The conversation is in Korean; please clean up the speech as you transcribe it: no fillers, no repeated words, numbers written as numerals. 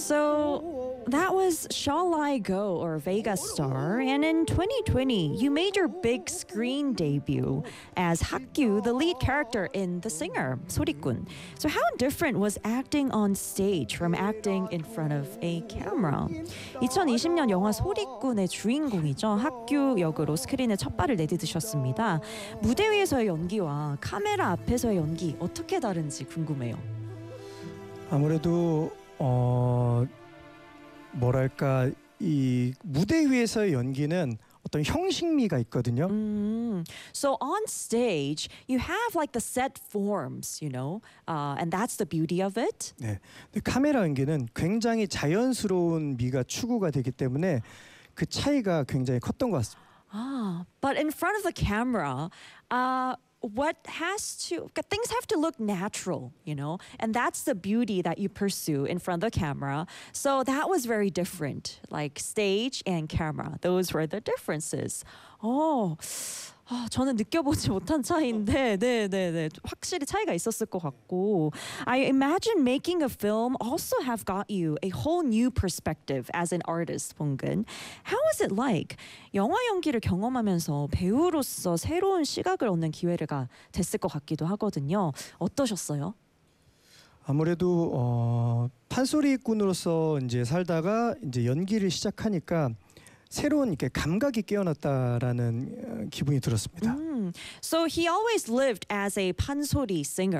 So that was Shall I Go or Vega Star, and in 2020 you made your big screen debut as Hakgyu, the lead character in The Singer, 소리꾼. So how different was acting on stage from acting in front of a camera? 2020년 영화 소리꾼의 주인공이죠. 학규 역으로 스크린에 첫 발을 내디디셨습니다. 무대 위에서의 연기와 카메라 앞에서의 연기 어떻게 다른지 궁금해요. 아무래도 뭐랄까 이 무대 위에서의 연기는 어떤 형식미가 있거든요. So on stage, you have like the set forms, and that's the beauty of it. 네, 근데 카메라 연기는 굉장히 자연스러운 미가 추구가 되기 때문에 그 차이가 굉장히 컸던 것 같습니다. But in front of the camera, things have to look natural, and that's the beauty that you pursue in front of the camera. So that was very different, like stage and camera. Those were the differences. 저는 느껴보지 못한 차이인데, 네, 확실히 차이가 있었을 것 같고. I imagine making a film also have got you a whole new perspective as an artist, 봉근. How was it like? 영화 연기를 경험하면서 배우로서 새로운 시각을 얻는 기회가 됐을 것 같기도 하거든요. 어떠셨어요? 아무래도 판소리꾼으로서 이제 살다가 이제 연기를 시작하니까 새로운 이렇게 감각이 깨어났다라는 기분이 들었습니다. So he always lived as a pansori singer.